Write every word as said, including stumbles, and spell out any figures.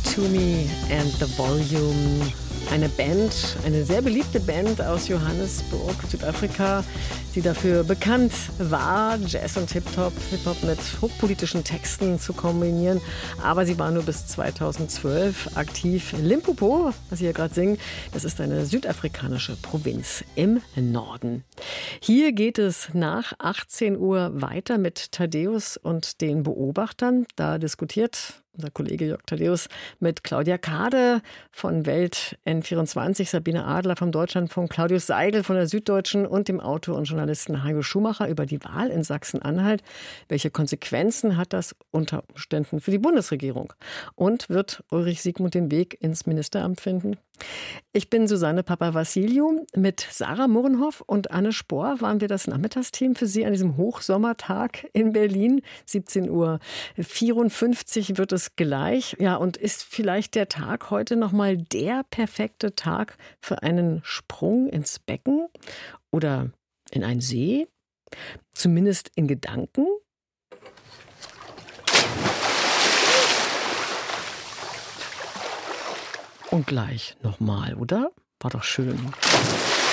to Me and the Volume. Eine Band, eine sehr beliebte Band aus Johannesburg, Südafrika, die dafür bekannt war, Jazz und Hip-Hop, Hip-Hop mit hochpolitischen Texten zu kombinieren. Aber sie war nur bis zweitausendzwölf aktiv. Limpopo, was sie hier gerade singen, das ist eine südafrikanische Provinz im Norden. Hier geht es nach achtzehn Uhr weiter mit Thaddäus und den Beobachtern. Da diskutiert unser Kollege Jörg Thaddäus mit Claudia Kade von Welt N vierundzwanzig, Sabine Adler vom Deutschlandfunk, Claudius Seidel von der Süddeutschen und dem Autor und Journalisten Hajo Schumacher über die Wahl in Sachsen-Anhalt. Welche Konsequenzen hat das unter Umständen für die Bundesregierung? Und wird Ulrich Siegmund den Weg ins Ministeramt finden? Ich bin Susanne Papavassiliou. Mit Sarah Murrenhoff und Anne Spohr waren wir das Nachmittagsteam für Sie an diesem Hochsommertag in Berlin. siebzehn Uhr vierundfünfzig wird es gleich. Ja, und ist vielleicht der Tag heute nochmal der perfekte Tag für einen Sprung ins Becken oder in einen See? Zumindest in Gedanken? Und gleich nochmal, oder? War doch schön.